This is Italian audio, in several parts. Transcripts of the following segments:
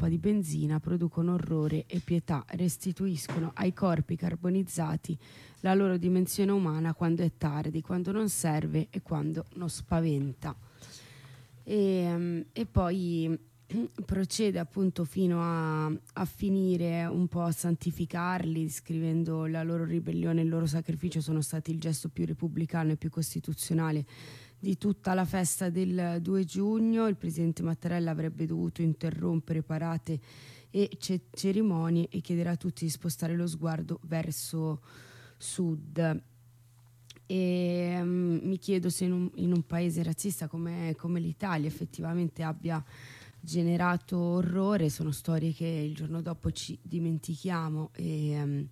droppa di benzina producono orrore e pietà, restituiscono ai corpi carbonizzati la loro dimensione umana quando è tardi, quando non serve e quando non spaventa. E poi procede appunto fino a finire un po' a santificarli, scrivendo: la loro ribellione e il loro sacrificio sono stati il gesto più repubblicano e più costituzionale di tutta la festa del 2 giugno. Il presidente Mattarella avrebbe dovuto interrompere parate e cerimonie e chiedere a tutti di spostare lo sguardo verso sud. E mi chiedo se in un paese razzista come l'Italia effettivamente abbia generato orrore. Sono storie che il giorno dopo ci dimentichiamo e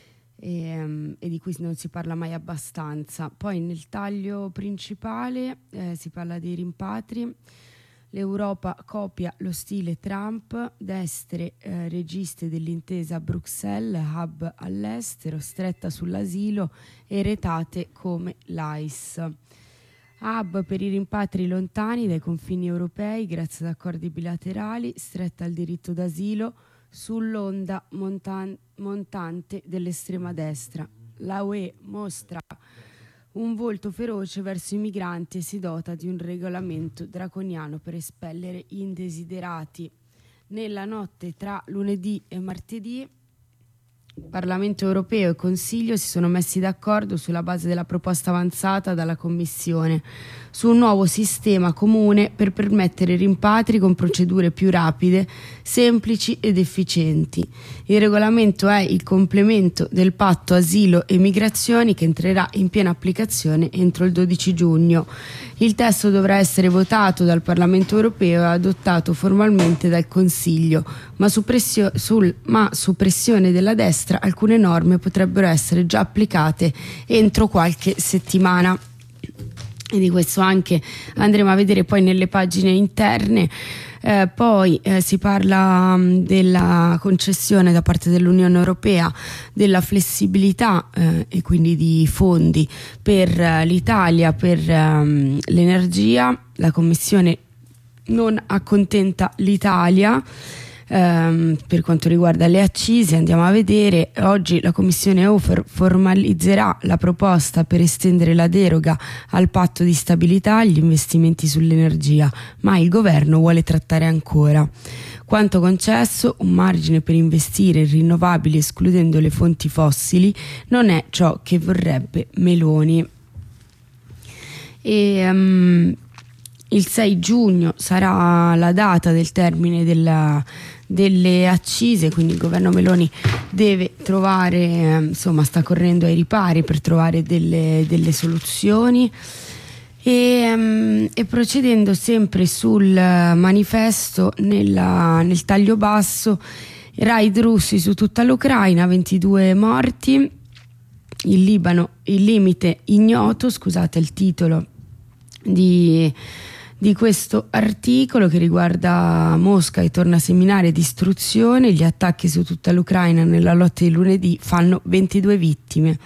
di cui non si parla mai abbastanza. Poi nel taglio principale si parla dei rimpatri. L'Europa copia lo stile Trump, destre registe dell'intesa a Bruxelles, hub all'estero, stretta sull'asilo e retate come l'AIS. Hub per i rimpatri lontani dai confini europei grazie ad accordi bilaterali, stretta al diritto d'asilo sull'onda montante dell'estrema destra. La UE mostra un volto feroce verso i migranti e si dota di un regolamento draconiano per espellere indesiderati. Nella notte tra lunedì e martedì Parlamento europeo e Consiglio si sono messi d'accordo sulla base della proposta avanzata dalla Commissione su un nuovo sistema comune per permettere rimpatri con procedure più rapide, semplici ed efficienti. Il regolamento è il complemento del patto asilo e migrazioni che entrerà in piena applicazione entro il 12 giugno. Il testo dovrà essere votato dal Parlamento europeo e adottato formalmente dal Consiglio, ma su pressione della destra alcune norme potrebbero essere già applicate entro qualche settimana. E di questo anche andremo a vedere poi nelle pagine interne. Poi si parla della concessione da parte dell'Unione Europea della flessibilità e quindi di fondi per l'Italia, per l'energia. La Commissione non accontenta l'Italia per quanto riguarda le accise. Andiamo a vedere. Oggi la Commissione EU formalizzerà la proposta per estendere la deroga al patto di stabilità agli investimenti sull'energia, ma il governo vuole trattare ancora. Quanto concesso, un margine per investire in rinnovabili escludendo le fonti fossili, non è ciò che vorrebbe Meloni. Il 6 giugno sarà la data del termine delle accise, quindi il governo Meloni deve trovare, sta correndo ai ripari per trovare delle soluzioni. E procedendo sempre sul manifesto, nel taglio basso, raid russi su tutta l'Ucraina, 22 morti, il Libano, il limite ignoto, scusate il titolo di questo articolo che riguarda Mosca e torna a seminare distruzione. Gli attacchi su tutta l'Ucraina nella lotta di lunedì fanno 22 vittime.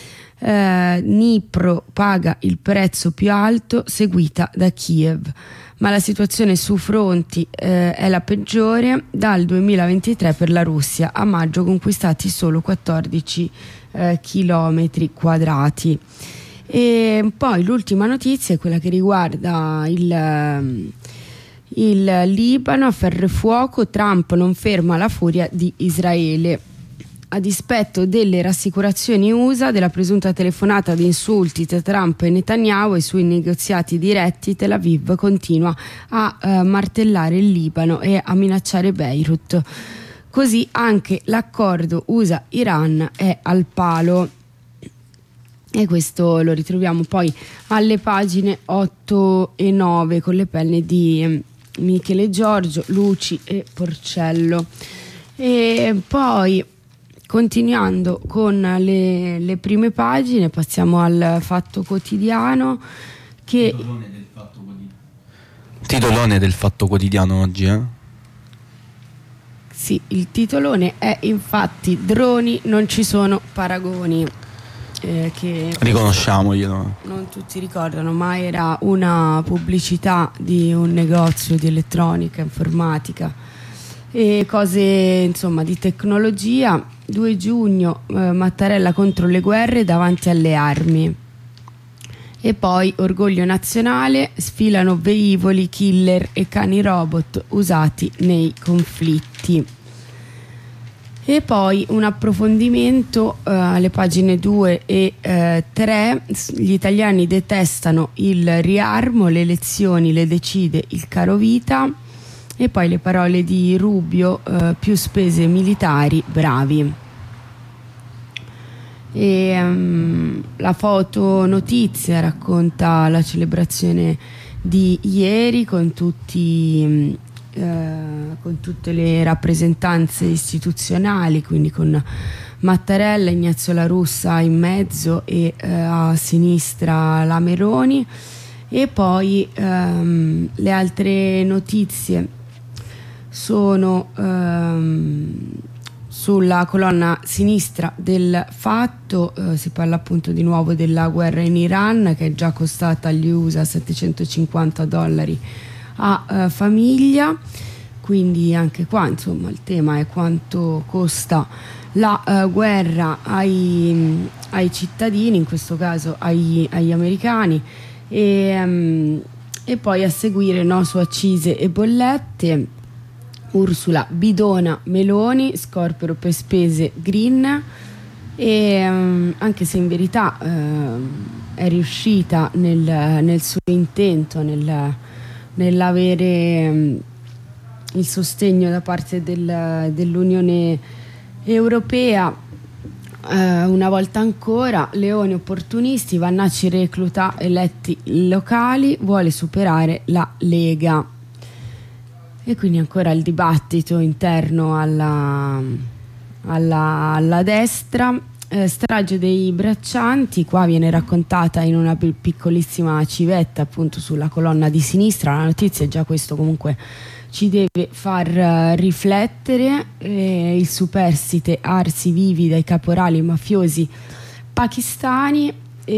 Dnipro paga il prezzo più alto, seguita da Kiev, ma la situazione su fronti è la peggiore dal 2023 per la Russia. A maggio conquistati solo 14 chilometri quadrati. E poi l'ultima notizia è quella che riguarda il Libano. A ferro e fuoco, Trump non ferma la furia di Israele. A dispetto delle rassicurazioni USA, della presunta telefonata di insulti tra Trump e Netanyahu e sui negoziati diretti, Tel Aviv continua a martellare il Libano e a minacciare Beirut. Così anche l'accordo USA-Iran è al palo. E questo lo ritroviamo poi alle pagine 8 e 9 con le penne di Michele Giorgio, Luci e Porcello. E poi, continuando con le prime pagine, passiamo al Fatto Quotidiano. Titolone del Fatto Quotidiano oggi, Sì, il titolone è infatti "Droni, non ci sono paragoni". Che riconosciamoglielo. Non tutti ricordano, ma era una pubblicità di un negozio di elettronica informatica e cose insomma di tecnologia. 2 giugno Mattarella contro le guerre davanti alle armi. E poi orgoglio nazionale, sfilano velivoli, killer e cani robot usati nei conflitti. E poi un approfondimento alle pagine 2 e 3, gli italiani detestano il riarmo, le elezioni le decide il carovita. E poi le parole di Rubio, più spese militari, bravi. E la foto notizia racconta la celebrazione di ieri con tutte le rappresentanze istituzionali, quindi con Mattarella, Ignazio La Russa in mezzo e a sinistra la Meloni. E poi le altre notizie sono sulla colonna sinistra del Fatto, si parla appunto di nuovo della guerra in Iran, che è già costata agli USA $750 a famiglia, quindi anche qua insomma il tema è quanto costa la guerra ai cittadini, in questo caso agli americani. E poi a seguire, no, su accise e bollette, Ursula bidona Meloni, scorporo per spese green. E anche se in verità è riuscita nel suo intento, nell'avere il sostegno da parte dell'Unione Europea, una volta ancora Leoni opportunisti, Vannacci recluta eletti locali, vuole superare la Lega. E quindi ancora il dibattito interno alla destra. Strage dei braccianti, qua viene raccontata in una piccolissima civetta appunto sulla colonna di sinistra. La notizia è già questo, comunque ci deve far riflettere. Il superstite, arsi vivi dai caporali mafiosi pakistani.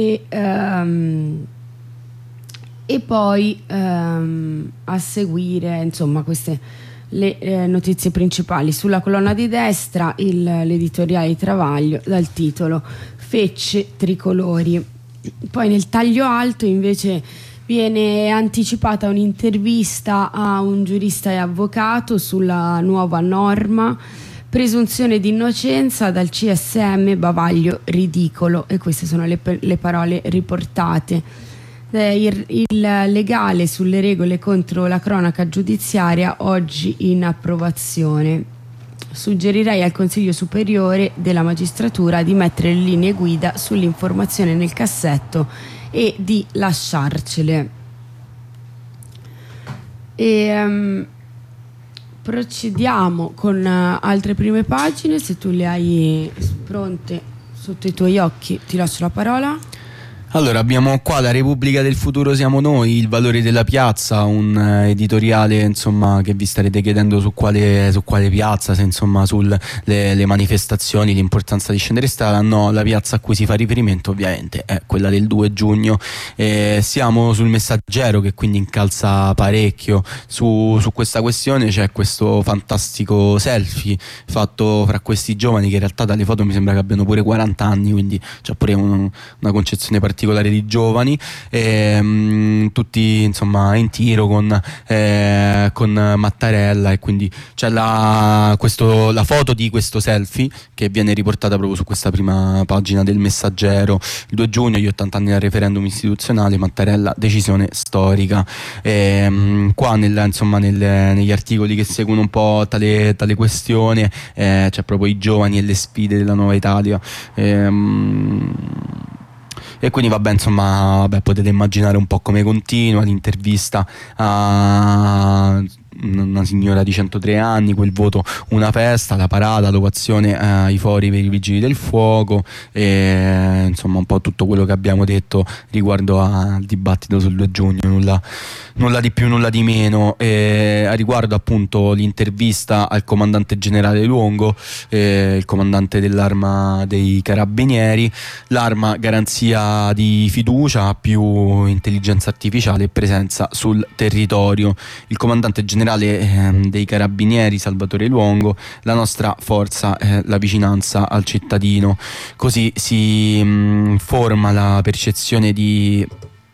E poi a seguire insomma queste le notizie principali. Sulla colonna di destra l'editoriale di Travaglio dal titolo Fecce tricolori. Poi nel taglio alto invece viene anticipata un'intervista a un giurista e avvocato sulla nuova norma presunzione di innocenza, dal CSM bavaglio ridicolo, e queste sono le parole riportate. Il legale sulle regole contro la cronaca giudiziaria oggi in approvazione. Suggerirei al Consiglio Superiore della Magistratura di mettere le linee guida sull'informazione nel cassetto e di lasciarcele. Procediamo con altre prime pagine. Se tu le hai pronte sotto i tuoi occhi, ti lascio la parola. Allora, abbiamo qua La Repubblica del futuro siamo noi, Il valore della piazza, un editoriale insomma che vi starete chiedendo su quale piazza, se insomma sulle manifestazioni, l'importanza di scendere in strada. No, la piazza a cui si fa riferimento ovviamente è quella del 2 giugno. Siamo sul Messaggero, che quindi incalza parecchio su questa questione. C'è questo fantastico selfie fatto fra questi giovani che in realtà dalle foto mi sembra che abbiano pure 40 anni, quindi c'è pure una concezione particolare di giovani, tutti insomma in tiro con Mattarella, e quindi c'è la foto di questo selfie che viene riportata proprio su questa prima pagina del Messaggero. Il 2 giugno, gli 80 anni del referendum istituzionale, Mattarella decisione storica. Qua negli articoli che seguono un po' tale questione c'è proprio i giovani e le sfide della nuova Italia. E quindi potete immaginare un po' come continua l'intervista a una signora di 103 anni, quel voto una festa, la parata, l'ovazione ai fori per i vigili del fuoco, e insomma un po' tutto quello che abbiamo detto riguardo al dibattito sul 2 giugno, nulla di più, nulla di meno. A riguardo appunto l'intervista al comandante generale Luongo, il comandante dell'Arma dei Carabinieri. L'arma garanzia di fiducia, più intelligenza artificiale e presenza sul territorio. Il comandante generale generale dei carabinieri Salvatore Luongo, la nostra forza è la vicinanza al cittadino. Così si forma la percezione di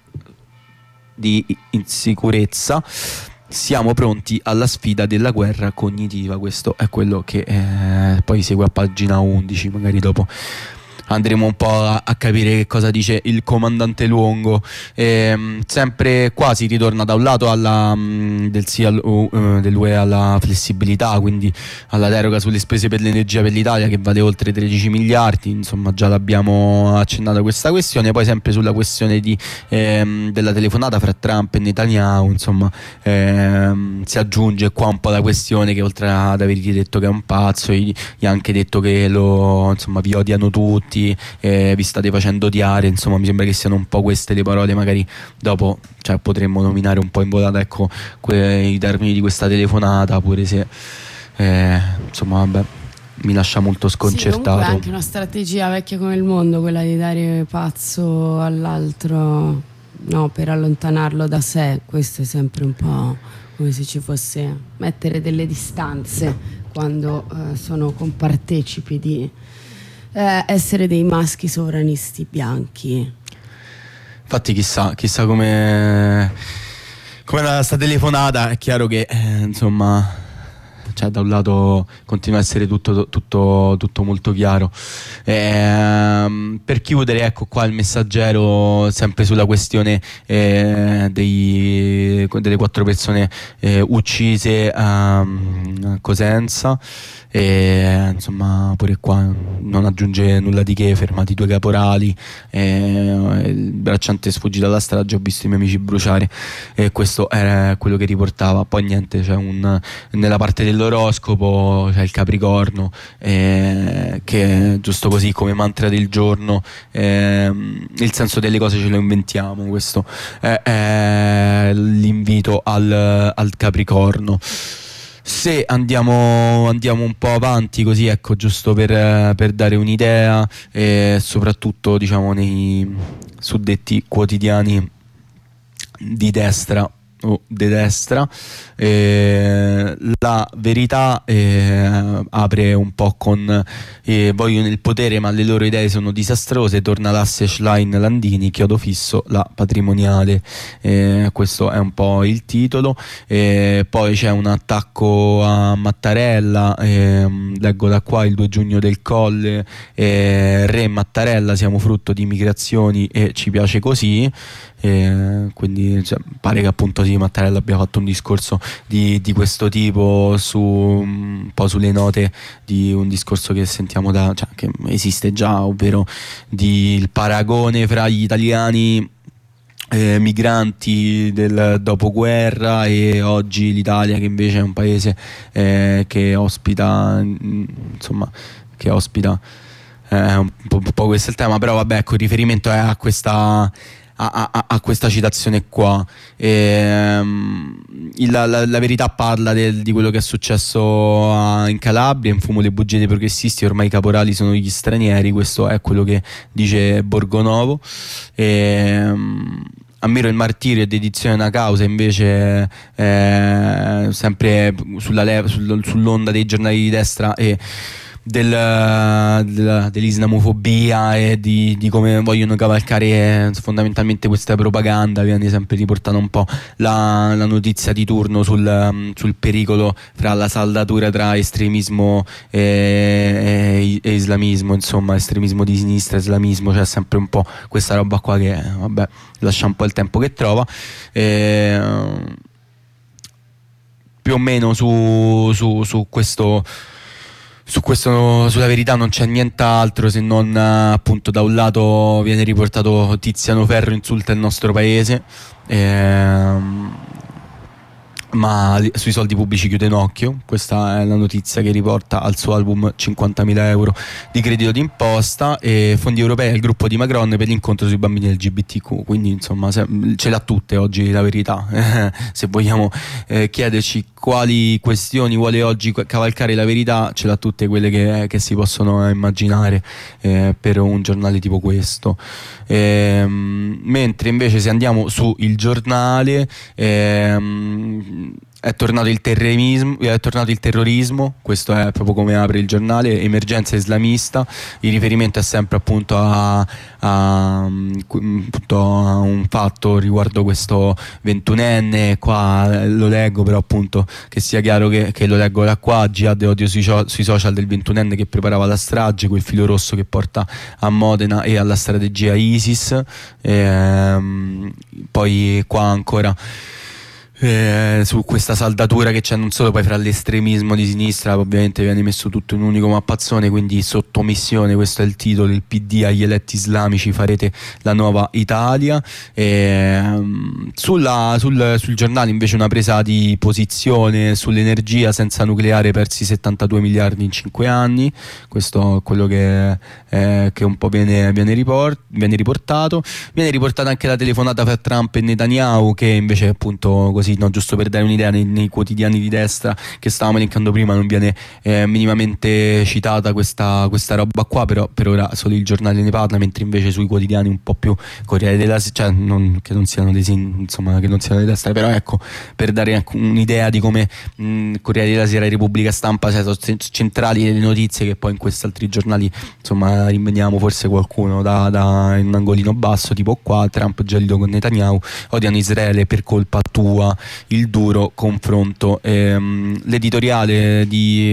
insicurezza. Siamo pronti alla sfida della guerra cognitiva. Questo è quello che poi segue a pagina 11, magari dopo andremo un po' a capire che cosa dice il comandante Luongo. Sempre qua si ritorna da un lato del sì dell'UE alla flessibilità, quindi alla deroga sulle spese per l'energia per l'Italia, che vale oltre 13 miliardi, insomma già l'abbiamo accennata questa questione. Poi sempre sulla questione della telefonata fra Trump e Netanyahu, insomma si aggiunge qua un po' la questione che, oltre ad avergli detto che è un pazzo, gli ha anche detto che insomma vi odiano tutti, vi state facendo odiare. Insomma, mi sembra che siano un po' queste le parole. Magari dopo potremmo nominare un po' in volata, ecco, i termini di questa telefonata, pure se insomma vabbè, mi lascia molto sconcertato. Sì, è anche una strategia vecchia come il mondo, quella di dare pazzo all'altro, no, per allontanarlo da sé. Questo è sempre un po' come se ci fosse mettere delle distanze quando sono compartecipi di essere dei maschi sovranisti bianchi. Infatti chissà come sta telefonata. È chiaro che insomma, da un lato continua a essere tutto molto chiaro. Per chiudere, ecco qua il Messaggero, sempre sulla questione delle 4 persone uccise a Cosenza. Insomma, pure qua non aggiunge nulla di che. Fermati 2 caporali, il bracciante sfuggì dalla strage, ho visto i miei amici bruciare, e questo era quello che riportava. Poi niente, nella parte dell'oroscopo c'è il Capricorno, che giusto così come mantra del giorno, il senso delle cose ce lo inventiamo. Questo è l'invito al Capricorno. Se andiamo un po' avanti così, ecco, giusto per dare un'idea, soprattutto diciamo nei suddetti quotidiani di destra o de destra, La Verità apre un po' con vogliono il potere ma le loro idee sono disastrose, torna l'asse Schlein-Landini, chiodo fisso la patrimoniale. Questo è un po' il titolo. Poi c'è un attacco a Mattarella, leggo da qua: il 2 giugno del Colle, re Mattarella, siamo frutto di migrazioni e ci piace così. Quindi pare che appunto Mattarella abbia fatto un discorso di questo tipo un po' sulle note di un discorso che sentiamo che esiste già, ovvero il paragone fra gli italiani migranti del dopoguerra e oggi l'Italia, che invece è un paese che ospita un po' questo è il tema. Però vabbè, ecco, il riferimento è a questa citazione qua. La Verità parla di quello che è successo in Calabria: in fumo le bugie dei progressisti, ormai i caporali sono gli stranieri. Questo è quello che dice Borgonovo. Ammiro il martirio ed edizione una causa, invece sempre sull'onda dei giornali di destra e dell'islamofobia e di come vogliono cavalcare fondamentalmente questa propaganda. Viene sempre riportata un po' la notizia di turno sul pericolo fra la saldatura tra estremismo e islamismo, insomma estremismo di sinistra, islamismo. C'è sempre un po' questa roba qua che vabbè, lascia un po' il tempo che trova. Più o meno su questo, sulla Verità non c'è nient'altro, se non appunto da un lato viene riportato Tiziano Ferro insulta il nostro paese, ma sui soldi pubblici chiude un occhio. Questa è la notizia che riporta al suo album 50.000 euro di credito d'imposta, e fondi europei al gruppo di Macron per l'incontro sui bambini LGBTQ. Quindi insomma ce l'ha tutte oggi La Verità. Se vogliamo chiederci quali questioni vuole oggi cavalcare La Verità, ce l'ha tutte quelle che si possono immaginare per un giornale tipo questo. Mentre invece se andiamo su Il Giornale, è tornato il terrorismo, questo è proprio come apre il giornale, emergenza islamista, il riferimento è sempre appunto a un fatto riguardo questo 21enne, qua lo leggo però appunto che sia chiaro che lo leggo da qua: jihad e odio sui social del 21enne che preparava la strage, quel filo rosso che porta a Modena e alla strategia ISIS. Poi qua ancora su questa saldatura che c'è non solo poi fra l'estremismo di sinistra, ovviamente viene messo tutto in un unico mappazzone, quindi sottomissione, questo è il titolo, il PD agli eletti islamici, farete la nuova Italia. Sul giornale invece una presa di posizione sull'energia: senza nucleare persi 72 miliardi in 5 anni, questo è quello che un po' viene riportato. Viene riportata anche la telefonata fra Trump e Netanyahu, che invece appunto così, no, giusto per dare un'idea, nei quotidiani di destra che stavamo elencando prima non viene minimamente citata questa roba qua, però per ora solo il giornale ne parla, mentre invece sui quotidiani un po' più Corriere della Sera, cioè che non siano di destra, però ecco, per dare anche un'idea di come Corriere della Sera e Repubblica Stampa sono centrali nelle notizie, che poi in questi altri giornali insomma rinveniamo forse qualcuno da un angolino basso, tipo qua: Trump gelido con Netanyahu, odiano Israele per colpa tua, il duro confronto. L'editoriale di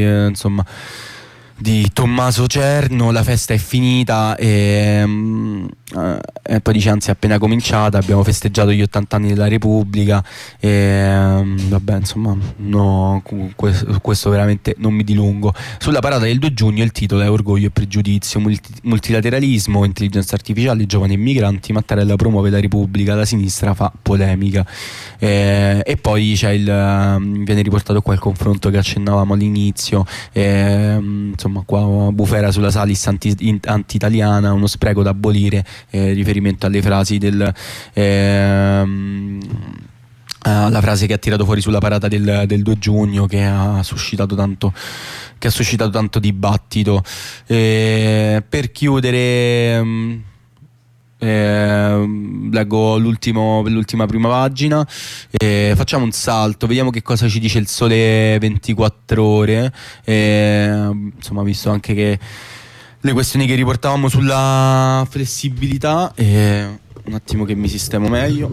Tommaso Cerno: la festa è finita, e poi dice anzi è appena cominciata, abbiamo festeggiato gli 80 anni della Repubblica, vabbè insomma no, questo veramente non mi dilungo. Sulla parata del 2 giugno il titolo è orgoglio e pregiudizio, multilateralismo, intelligenza artificiale, giovani e migranti, Mattarella promuove la Repubblica, la sinistra fa polemica. E poi viene riportato qua il confronto che accennavamo all'inizio, insomma qua bufera sulla Salis anti-italiana, uno spreco da abolire, riferimento alle frasi alla frase che ha tirato fuori sulla parata del 2 giugno, che ha suscitato tanto dibattito. Per chiudere leggo l'ultima prima pagina, facciamo un salto, vediamo che cosa ci dice il Sole 24 Ore. Insomma, visto anche che le questioni che riportavamo sulla flessibilità, un attimo che mi sistemo meglio.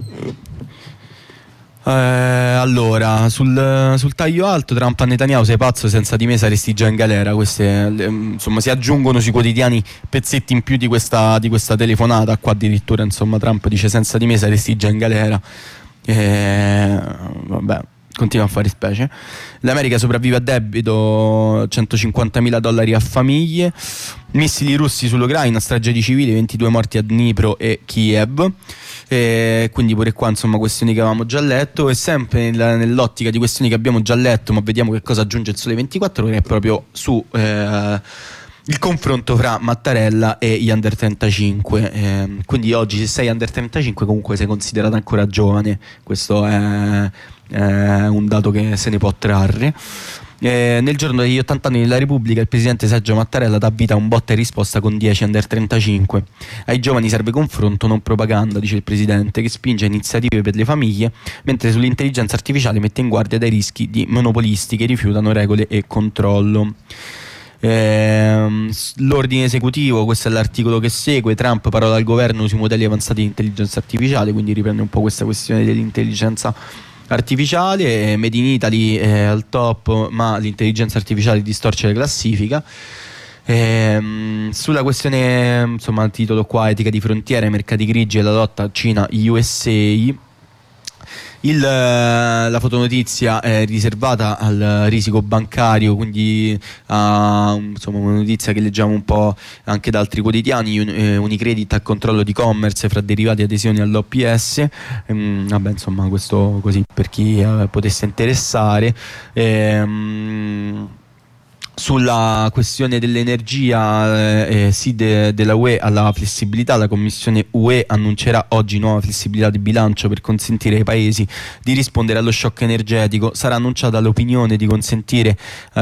Allora, sul taglio alto: Trump a Netanyahu, sei pazzo, senza di me saresti già in galera. Queste insomma si aggiungono sui quotidiani pezzetti in più di questa telefonata. Qua addirittura insomma Trump dice: senza di me saresti già in galera. Vabbè, continua a fare specie. L'America sopravvive a debito, $150.000 a famiglie. Missili russi sull'Ucraina, strage di civili, 22 morti a Dnipro e Kiev. Quindi pure qua insomma questioni che avevamo già letto, e sempre nell'ottica di questioni che abbiamo già letto, ma vediamo che cosa aggiunge il Sole 24 Ore, è proprio su il confronto fra Mattarella e gli under 35. Quindi oggi, se sei under 35, comunque sei considerato ancora giovane. Questo è un dato che se ne può trarre. Nel giorno degli 80 anni della Repubblica il presidente Sergio Mattarella dà vita a un botta e risposta con 10 under 35. Ai giovani serve confronto, non propaganda, dice il presidente, che spinge iniziative per le famiglie, mentre sull'intelligenza artificiale mette in guardia dai rischi di monopolisti che rifiutano regole e controllo. L'ordine esecutivo, questo è l'articolo che segue: Trump parola al governo sui modelli avanzati di intelligenza artificiale, quindi riprende un po' questa questione dell'intelligenza artificiale. Made in Italy è al top, ma l'intelligenza artificiale distorce la classifica. Sulla questione, insomma, il titolo qua: etica di frontiera, i mercati grigi e la lotta Cina-USA. La fotonotizia è riservata al risico bancario, quindi insomma una notizia che leggiamo un po' anche da altri quotidiani. Unicredit al controllo di e-commerce fra derivati e adesioni all'OPS. Vabbè, insomma, questo così per chi potesse interessare. Sulla questione dell'energia, sì, della UE alla flessibilità, la Commissione UE annuncerà oggi nuova flessibilità di bilancio per consentire ai paesi di rispondere allo shock energetico. Sarà annunciata l'opzione di consentire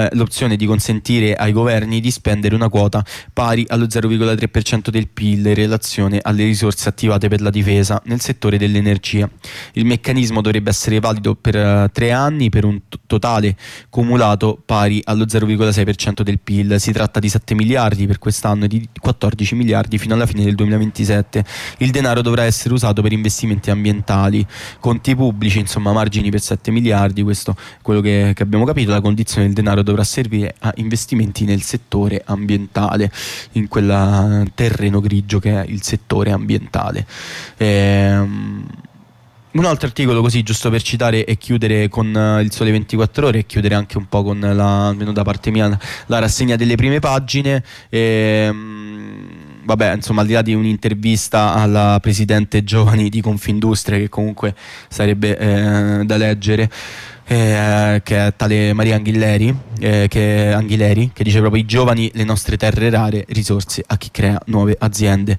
ai governi di spendere una quota pari allo 0,3% del PIL in relazione alle risorse attivate per la difesa nel settore dell'energia. Il meccanismo dovrebbe essere valido per 3 anni per un totale cumulato pari allo 0,6% del PIL. Si tratta di 7 miliardi per quest'anno e di 14 miliardi fino alla fine del 2027. Il denaro dovrà essere usato per investimenti ambientali, conti pubblici, insomma margini per 7 miliardi, questo è quello che abbiamo capito. La condizione del denaro dovrà servire a investimenti nel settore ambientale, in quel terreno grigio che è il settore ambientale. Un altro articolo, così giusto per citare e chiudere con il Sole 24 Ore, e chiudere anche un po' con almeno da parte mia, la rassegna delle prime pagine. Vabbè, insomma, al di là di un'intervista alla presidente Giovani di Confindustria, che comunque sarebbe da leggere, che è tale Maria Anghileri, che dice proprio: i giovani, le nostre terre rare, risorse a chi crea nuove aziende.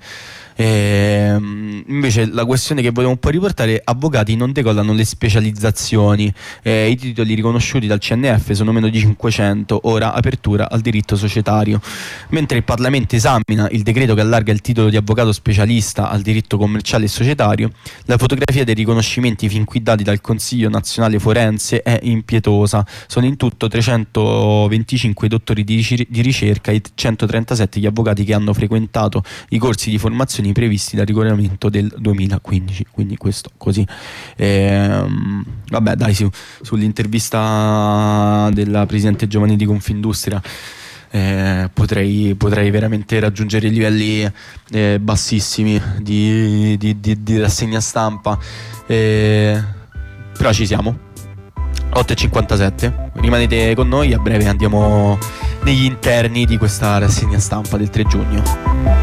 Invece la questione che volevo un po' riportare: avvocati non decollano le specializzazioni, i titoli riconosciuti dal CNF sono meno di 500, ora apertura al diritto societario. Mentre il Parlamento esamina il decreto che allarga il titolo di avvocato specialista al diritto commerciale e societario, la fotografia dei riconoscimenti fin qui dati dal Consiglio Nazionale Forense è impietosa. Sono in tutto 325 i dottori di ricerca e 137 gli avvocati che hanno frequentato i corsi di formazione previsti dal regolamento del 2015. Quindi questo così. Vabbè, dai, sull'intervista della presidente Giovani di Confindustria potrei veramente raggiungere livelli bassissimi di rassegna stampa, però ci siamo. 8:57, rimanete con noi, a breve andiamo negli interni di questa rassegna stampa del 3 giugno.